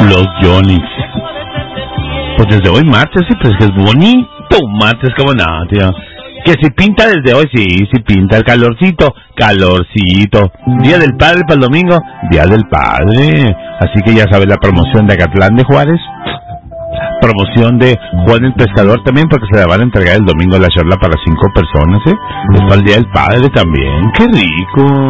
Los Johnny's. Pues desde hoy martes, sí, pues que es bonito martes, como nada, tío. Que si pinta desde hoy, sí pinta el calorcito. Día del Padre para el domingo, Día del Padre. Así que ya sabes la promoción de Acatlán de Juárez. Promoción de Juan el Pescador también, porque se la van a entregar el domingo la charla para 5 personas, Es para el Día del Padre también. ¡Qué rico!